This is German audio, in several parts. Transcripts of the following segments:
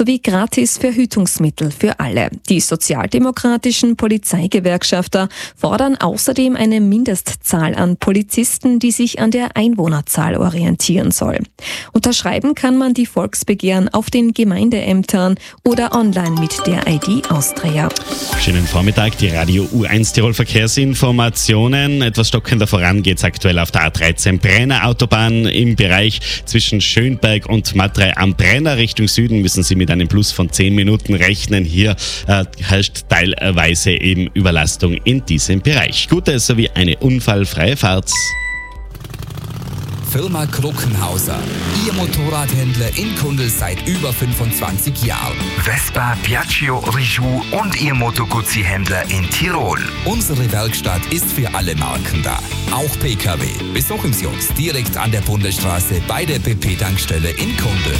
sowie gratis Verhütungsmittel für alle. Die sozialdemokratischen Polizeigewerkschafter fordern außerdem eine Mindestzahl an Polizisten, die sich an der Einwohnerzahl orientieren soll. Unterschreiben kann man die Volksbegehren auf den Gemeindeämtern oder online mit der ID Austria. Schönen Vormittag, die Radio U1 Tirol Verkehrsinformationen. Etwas stockender voran geht's aktuell auf der A13 Brenner Autobahn im Bereich zwischen Schönberg und Matrei am Brenner. Richtung Süden müssen Sie mit einem Plus von 10 Minuten rechnen. Hier herrscht teilweise eben Überlastung in diesem Bereich. Gute sowie eine unfallfreie Fahrt. Firma Kruckenhauser. Ihr Motorradhändler in Kundl seit über 25 Jahren. Vespa, Piaggio, Rijou und Ihr Moto Guzzi-Händler in Tirol. Unsere Werkstatt ist für alle Marken da. Auch PKW. Besuchen Sie uns direkt an der Bundesstraße bei der BP-Tankstelle in Kundl.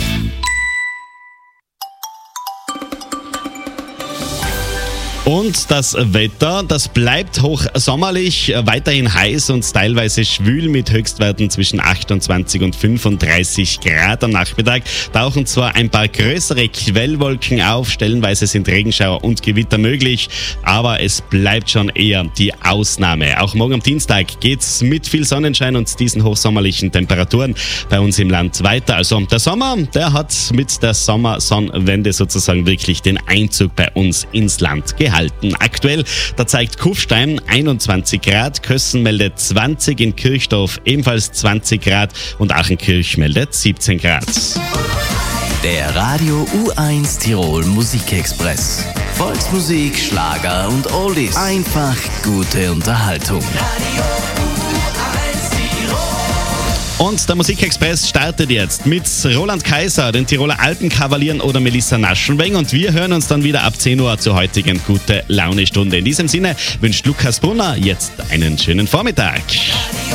Und das Wetter, das bleibt hochsommerlich, weiterhin heiß und teilweise schwül mit Höchstwerten zwischen 28 und 35 Grad am Nachmittag. Tauchen zwar ein paar größere Quellwolken auf, stellenweise sind Regenschauer und Gewitter möglich, aber es bleibt schon eher die Ausnahme. Auch morgen am Dienstag geht's mit viel Sonnenschein und diesen hochsommerlichen Temperaturen bei uns im Land weiter. Also der Sommer, der hat mit der Sommersonnenwende sozusagen wirklich den Einzug bei uns ins Land gehalten. Aktuell, da zeigt Kufstein 21 Grad, Kössen meldet 20, in Kirchdorf ebenfalls 20 Grad und Achenkirch meldet 17 Grad. Der Radio U1 Tirol Musikexpress. Volksmusik, Schlager und Oldies. Einfach gute Unterhaltung. Und der Musikexpress startet jetzt mit Roland Kaiser, den Tiroler Alpenkavalieren oder Melissa Naschenweng. Und wir hören uns dann wieder ab 10 Uhr zur heutigen Gute-Laune-Stunde. In diesem Sinne wünscht Lukas Brunner jetzt einen schönen Vormittag.